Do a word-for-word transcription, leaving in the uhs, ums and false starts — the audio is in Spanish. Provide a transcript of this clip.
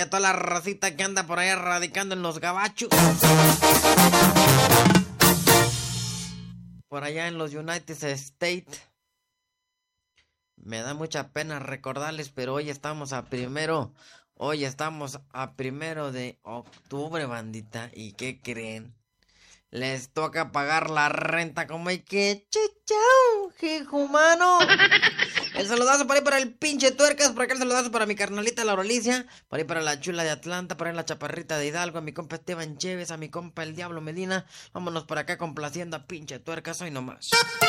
a toda la racita que anda por allá radicando en los gabachos. Por allá en los United States. Me da mucha pena recordarles, pero hoy estamos a primero, hoy estamos a primero de octubre, bandita. ¿Y qué creen? Les toca pagar la renta como hay que. ¡Chau, jijumano! El saludazo por ahí para el pinche Tuercas, por acá el saludazo para mi carnalita la Orolicia, por ahí para la chula de Atlanta, por ahí la chaparrita de Hidalgo, a mi compa Esteban Chévez, a mi compa el Diablo Medina. Vámonos por acá complaciendo a pinche Tuercas hoy nomás.